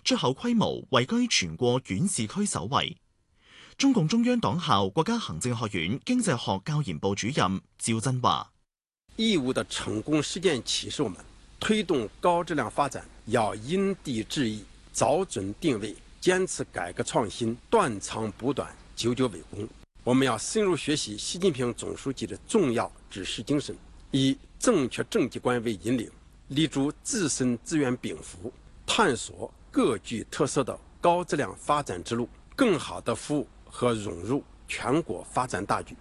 出口規模位居全國縣市區首位。中共中央黨校國家行政學院經濟學教研部主任趙振話： 義烏的成功實踐啟示我們，推動高質量發展要因地制宜、找準定位，堅持改革創新，斷長補短，久久為功。我們要深入學習習近平總書記的重要指示精神，以正確政績觀為引領，立足自身資源稟賦，探索各具特色的高質量發展之路，更好地服務和融入全國發展大局。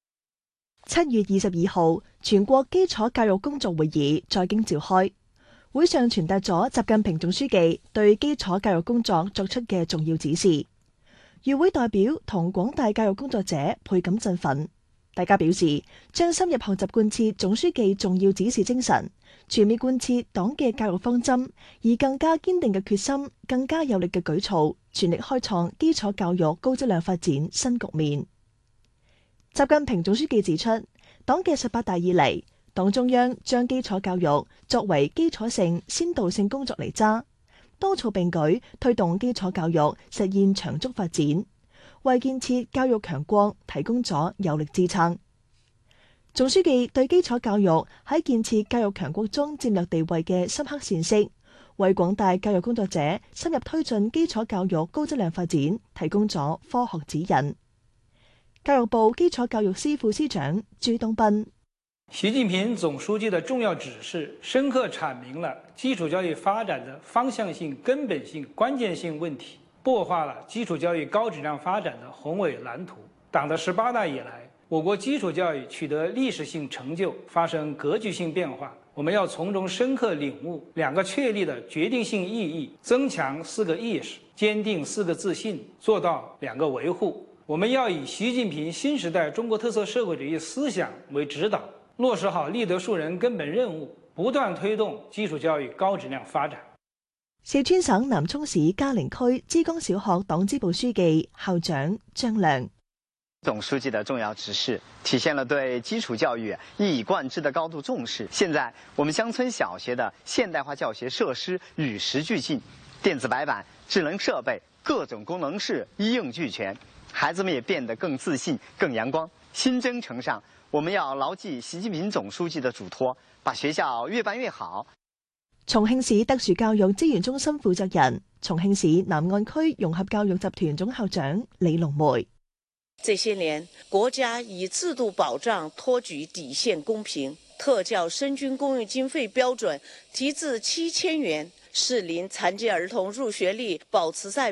7月22號，全國基礎教育工作會議在京召開，會上傳達咗習近平總書記對基礎教育工作作出嘅重要指示。與會代表同廣大教育工作者倍感振奮，大家表示將深入學習貫徹總書記重要指示精神，全面貫徹黨嘅教育方針，以更加堅定嘅決心、更加有力嘅舉措，全力開創基礎教育高質量發展新局面。習近平總書記指出，黨嘅18大以嚟，黨中央將基礎教育作為基礎性、先導性工作嚟揸，多措並舉推動基礎教育實現長足發展，為建設教育強國提供咗有力支撐。總書記對基礎教育喺建設教育強國中戰略地位嘅深刻闡釋，為廣大教育工作者深入推進基礎教育高質量發展提供咗科學指引。教育部基礎教育司副司長朱東斌： 習近平總書記的重要指示，深刻闡明了基礎教育發展的方向性、根本性、關鍵性問題，擘畫了基礎教育高質量發展的宏偉藍圖。黨的18大以來，我國基礎教育取得歷史性成就，發生格局性變化。我們要從中深刻領悟2個確立的決定性意義，增強4個意識，堅定4個自信，做到2個維護。我們要以習近平新時代中國特色社會主義思想為指導，落實好立德樹人根本任務，不斷推動基礎教育高質量發展。 四川省南充市嘉陵區枝江小學黨支部書記、校長張亮： 總書記的重要指示體現了對基礎教育一以貫之的高度重視。現在我們鄉村小學的現代化教學設施與時俱進，電子白板、智能設備、各種功能室一應俱全，孩子們也變得更自信、更陽光。新征程上，我們要牢記習近平總書記的囑託，把學校越辦越好。 重慶市特殊教育資源中心負責人、重慶市南岸區融合教育集團總校長李龍梅： 這些年，國家以制度保障托舉底線公平，特教生均公用經費標準提至7000元，適齡殘疾兒童入學率保持在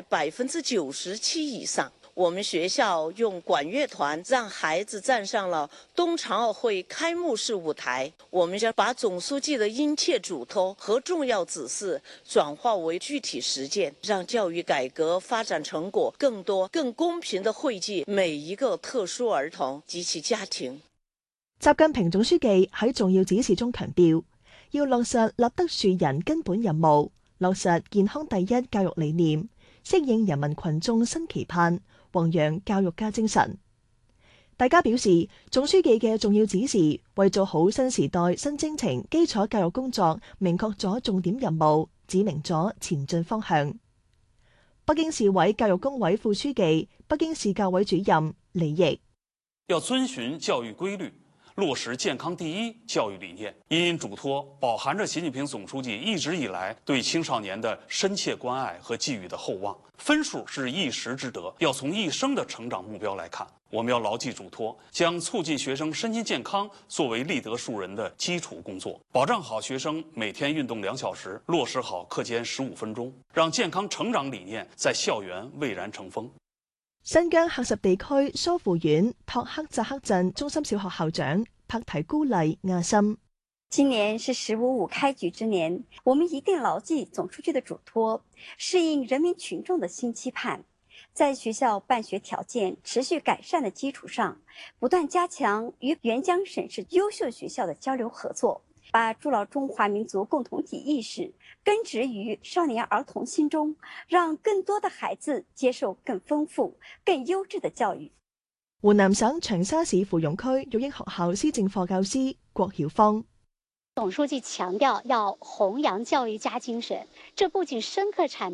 97%以上。我們學校用管樂團讓孩子站上了冬殘奧會開幕式舞台。我們將把總書記的殷切囑託和重要指示轉化為具體實踐，讓教育改革發展成果更多、更公平地惠及每一個特殊兒童及其家庭。 習近平總書記喺重要指示中強調，要落實立德樹人根本任務，落實健康第一教育理念，適應人民群眾新期盼，弘揚教育家精神。大家表示，總書記嘅重要指示為做好新時代新征程基礎教育工作明確咗重點任務，指明咗前進方向。北京市委教育工委副書記、北京市教委主任李毅： 要遵循教育規律，落實健康第一教育理念，因囑託飽含着習近平總書記一直以來對青少年的深切關愛和寄予的厚望。分數是一時之得，要從一生的成長目標來看，我們要牢記囑託，將促進學生身心健康作為立德樹人的基礎工作，保障好學生每天運動2小時，落實好課間15分鐘，讓健康成長理念在校園蔚然成風。 新疆喀什地區蘇富縣托克扎克鎮中心小學校長帕提姑麗亞森： 今年是15.5開局之年，我們一定牢記總書記的囑託，適應人民群眾的新期盼，在學校辦學條件持續改善的基礎上，不斷加強與援疆省市優秀學校的交流合作，把築牢中華民族共同體意識根植於少年兒童心中，讓更多的孩子接受更豐富、更優質的教育。 湖南省長沙市芙蓉區育英學校施政課教師郭曉芳： 總書記強調要弘揚教育家精神，這不僅深刻闡